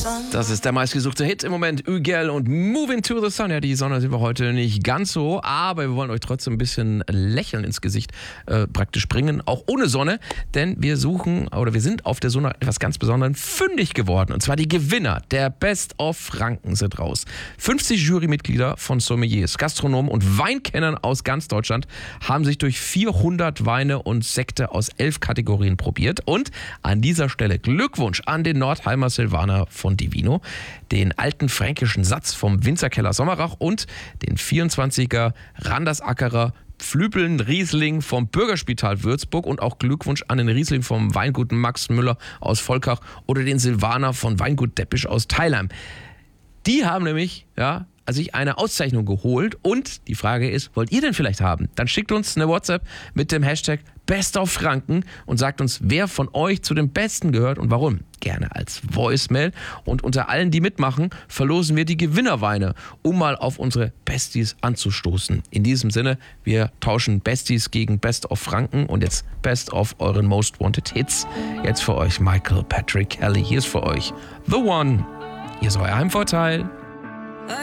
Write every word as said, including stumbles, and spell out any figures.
Das ist der meistgesuchte Hit im Moment, Ugel und Moving to the Sun. Ja, die Sonne sehen wir heute nicht ganz so, aber wir wollen euch trotzdem ein bisschen Lächeln ins Gesicht äh, praktisch bringen, auch ohne Sonne, denn wir suchen oder wir sind auf der Sonne etwas ganz Besonderes fündig geworden, und zwar die Gewinner der Best of Franken sind raus. fünfzig Jurymitglieder von Sommeliers, Gastronomen und Weinkennern aus ganz Deutschland haben sich durch vierhundert Weine und Sekte aus elf Kategorien probiert, und an dieser Stelle Glückwunsch an den Nordheimer Silvaner von Divino, den alten fränkischen Satz vom Winzerkeller Sommerach und den vierundzwanziger Randersackerer Pflüpeln Riesling vom Bürgerspital Würzburg, und auch Glückwunsch an den Riesling vom Weingut Max Müller aus Volkach oder den Silvaner von Weingut Deppisch aus Theilheim. Die haben nämlich, ja, sich eine Auszeichnung geholt, und die Frage ist, wollt ihr denn vielleicht haben? Dann schickt uns eine WhatsApp mit dem Hashtag Best of Franken und sagt uns, wer von euch zu den Besten gehört und warum. Gerne als Voicemail, und unter allen, die mitmachen, verlosen wir die Gewinnerweine, um mal auf unsere Besties anzustoßen. In diesem Sinne, wir tauschen Besties gegen Best of Franken, und jetzt Best of euren Most Wanted Hits. Jetzt für euch Michael Patrick Kelly. Hier ist für euch The One. Hier ist euer Heimvorteil.